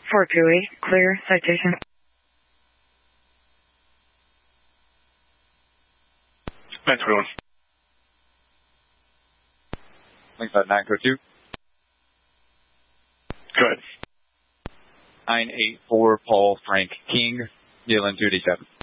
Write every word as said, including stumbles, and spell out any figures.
four two eight, clear, citation. nine twenty-one. Linkside nine code two. Go ahead. nine eight four Paul Frank King, Dylan two D seven.